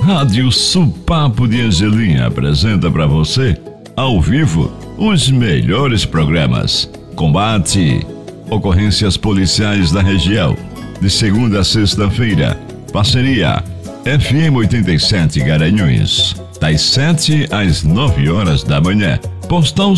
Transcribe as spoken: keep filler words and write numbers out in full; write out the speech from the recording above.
Rádio Supapo de Angelim apresenta para você, ao vivo, os melhores programas. Combate, ocorrências policiais da região, de segunda a sexta-feira. Parceria F M oitenta e sete Garanhuns, das sete às nove horas da manhã. Postal